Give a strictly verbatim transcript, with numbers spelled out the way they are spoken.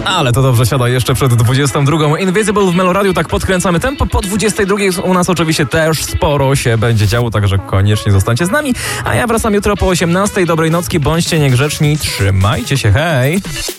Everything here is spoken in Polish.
Ale to dobrze siada jeszcze przed dwudziestą drugą. Invisible w Meloradiu, tak podkręcamy tempo. Po dwudziestej drugiej u nas oczywiście też sporo się będzie działo, także koniecznie zostańcie z nami. A ja wracam jutro po osiemnastej. Dobrej nocki, bądźcie niegrzeczni, trzymajcie się, hej!